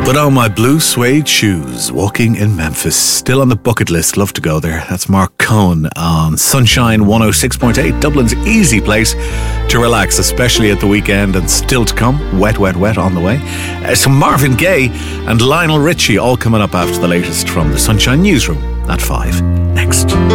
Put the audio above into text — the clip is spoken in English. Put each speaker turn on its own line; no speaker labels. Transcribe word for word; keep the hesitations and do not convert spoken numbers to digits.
Put on my blue suede shoes, walking in Memphis. Still on the bucket list, love to go there. That's Mark Cohn on Sunshine one oh six point eight, Dublin's easy place to relax, especially at the weekend, and still to come, Wet, Wet, Wet on the way. Uh, so Marvin Gaye and Lionel Richie all coming up after the latest from the Sunshine Newsroom at five. Next.